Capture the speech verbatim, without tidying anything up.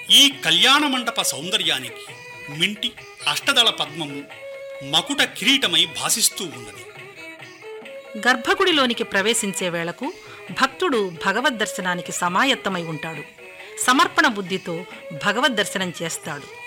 ఈ కళ్యాణ మండప సౌందర్యానికి మింటి అష్టదళ పద్మము మకుట కిరీటమై భాసిస్తూ ఉన్నది. గర్భగుడిలోనికి ప్రవేశించే వేళకు భక్తుడు భగవద్దర్శనానికి సమాయత్తమై ఉంటాడు. సమర్పణ బుద్ధితో భగవద్దర్శనం చేస్తాడు.